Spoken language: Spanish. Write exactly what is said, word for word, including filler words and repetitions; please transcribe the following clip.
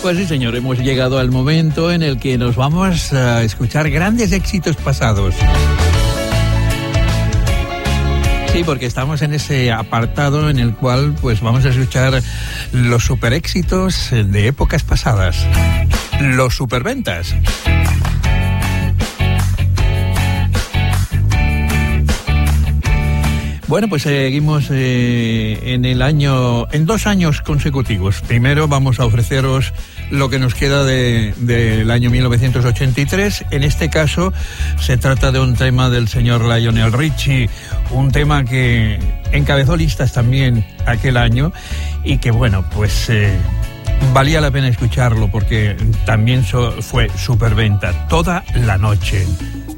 Pues sí, señor, hemos llegado al momento en el que nos vamos a escuchar grandes éxitos pasados. Sí, porque estamos en ese apartado en el cual pues vamos a escuchar los super éxitos de épocas pasadas, los superventas. Bueno, pues seguimos eh, en el año, en dos años consecutivos. Primero vamos a ofreceros lo que nos queda de, del año mil novecientos ochenta y tres. En este caso se trata de un tema del señor Lionel Richie, un tema que encabezó listas también aquel año y que, bueno, pues eh, valía la pena escucharlo porque también so, fue superventa toda la noche.